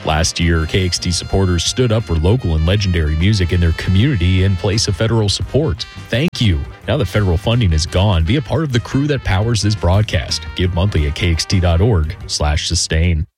Last year, KXT supporters stood up for local and legendary music in their community in place of federal support. Thank you. Now that federal funding is gone, be a part of the crew that powers this broadcast. Give monthly at kxt.org/sustain.